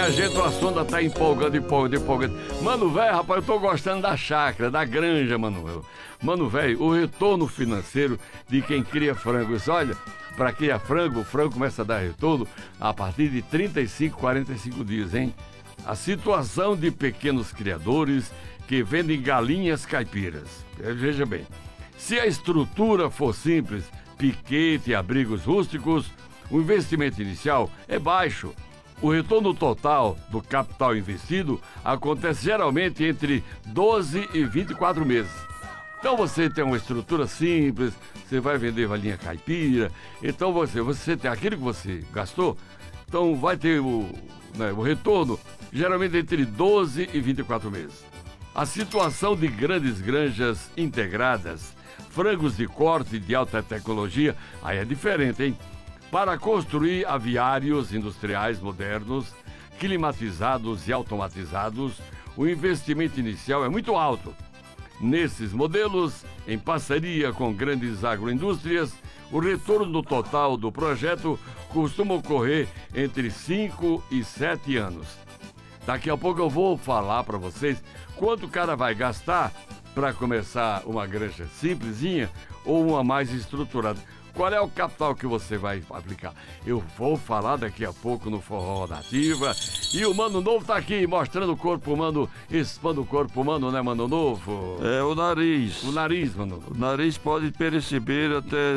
minha gente, o assunto tá empolgando. Mano, velho, rapaz, eu tô gostando da chácara, da granja, mano. Mano, velho, o retorno financeiro de quem cria frangos, olha, para criar frango, o frango começa a dar retorno a partir de 35, 45 dias, hein? A situação de pequenos criadores que vendem galinhas caipiras. Veja bem, se a estrutura for simples, piquete e abrigos rústicos, o investimento inicial é baixo. O retorno total do capital investido acontece geralmente entre 12 e 24 meses. Então você tem uma estrutura simples, você vai vender galinha caipira, então você tem aquilo que você gastou, então vai ter o retorno geralmente entre 12 e 24 meses. A situação de grandes granjas integradas, frangos de corte de alta tecnologia, aí é diferente, hein? Para construir aviários industriais modernos, climatizados e automatizados, o investimento inicial é muito alto. Nesses modelos, em parceria com grandes agroindústrias, o retorno total do projeto costuma ocorrer entre 5 e 7 anos. Daqui a pouco eu vou falar para vocês quanto o cara vai gastar para começar uma granja simplesinha ou uma mais estruturada. Qual é o capital que você vai aplicar? Eu vou falar daqui a pouco no Forró da Ativa. E o Mano Novo tá aqui, mostrando o corpo humano, expande o corpo humano, né, Mano Novo? É o nariz. O nariz, Mano. O nariz pode perceber até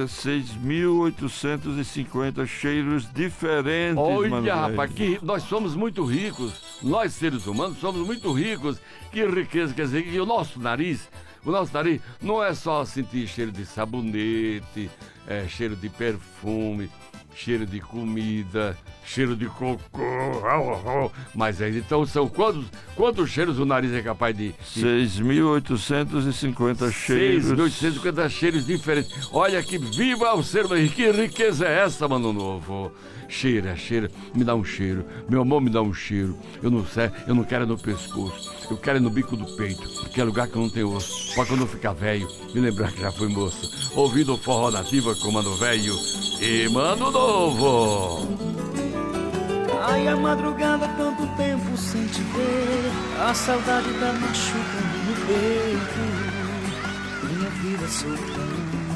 6.850 cheiros diferentes, Olha, Mano. rapaz, que nós somos muito ricos. Nós, seres humanos, somos muito ricos. Que riqueza, quer dizer, que o nosso nariz não é só sentir cheiro de sabonete, cheiro de perfume, cheiro de comida, cheiro de cocô. Mas então são quantos cheiros o nariz é capaz de... 6.850 cheiros. 6.850 cheiros diferentes. Olha que viva o ser humano. Que riqueza é essa, Mano Novo? Cheira. Me dá um cheiro. Meu amor, me dá um cheiro. Eu não quero no pescoço. Eu quero no bico do peito. Que é lugar que eu não tenho osso. Pra quando eu ficar velho, me lembrar que já fui moço. Ouvindo o Forró da Ativa com Mano Velho e Mano Novo. Ai, a madrugada, tanto tempo sem te ver. A saudade tá machucando no peito. Minha vida solta